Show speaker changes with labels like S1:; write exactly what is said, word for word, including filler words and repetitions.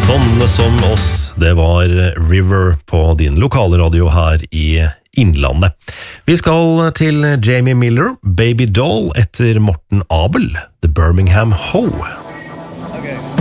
S1: Sånne som oss, det var River på din lokalradio her i Innlandet. Vi skal til Jamie Miller, Baby Doll, etter Morten Abel, The Birmingham Hoe.
S2: Okay.